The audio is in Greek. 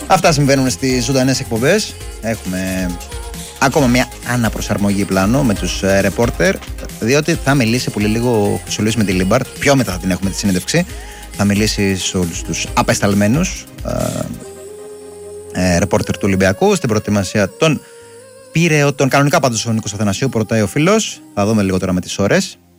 Αυτά συμβαίνουν στις ζωντανές εκπομπές. Έχουμε ακόμα μια αναπροσαρμογή πλάνο με τους ρεπόρτερ, διότι θα μιλήσει πολύ λίγο ο Χρυσολίος με τη Λίμπαρτ. Πιο μετά θα την έχουμε τη συνέντευξη. Θα μιλήσει σε όλους τους απεσταλμένους ρεπόρτερ του Ολυμπιακού στην προετοιμασία των Πειραιώτων. Κανονικά πάντως ο Νίκος Αθανασίου, ρωτάει ο φίλος. Θα δούμε λίγο τώρα με τις ώρες.